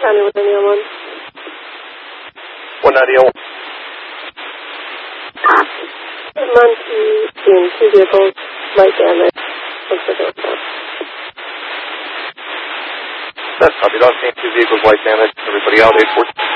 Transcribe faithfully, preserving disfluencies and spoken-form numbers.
County with any one. one ninety-one. Monkey in two vehicles, light damage. Looks like it was that. That's copy. Dog seen two vehicles, light damage. Everybody out, eight fourteen.